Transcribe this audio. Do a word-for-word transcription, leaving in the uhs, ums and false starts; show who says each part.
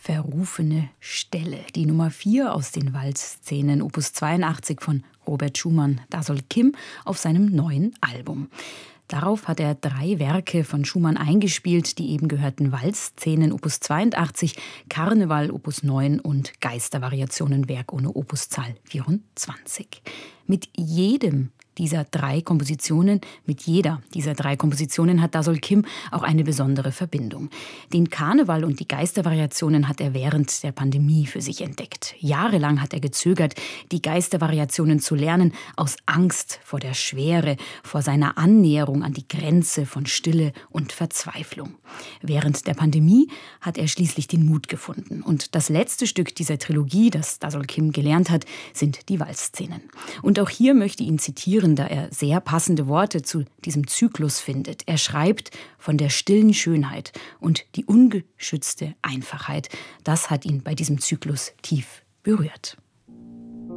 Speaker 1: Verrufene Stelle, die Nummer vier aus den Walzszenen, Opus zweiundachtzig von Robert Schumann, Dasol Kim, auf seinem neuen Album. Darauf hat er drei Werke von Schumann eingespielt, die eben gehörten Walzszenen, Opus zweiundachtzig, Karneval, Opus neun und Geistervariationen, Werk ohne Opuszahl vierundzwanzig. Mit jedem dieser drei Kompositionen, mit jeder dieser drei Kompositionen hat Dasol Kim auch eine besondere Verbindung. Den Karneval und die Geistervariationen hat er während der Pandemie für sich entdeckt. Jahrelang hat er gezögert, die Geistervariationen zu lernen, aus Angst vor der Schwere, vor seiner Annäherung an die Grenze von Stille und Verzweiflung. Während der Pandemie hat er schließlich den Mut gefunden. Und das letzte Stück dieser Trilogie, das Dasol Kim gelernt hat, sind die Walzszenen. Und auch hier möchte ich ihn zitieren, da er sehr passende Worte zu diesem Zyklus findet. Er schreibt von der stillen Schönheit und die ungeschützte Einfachheit. Das hat ihn bei diesem Zyklus tief berührt.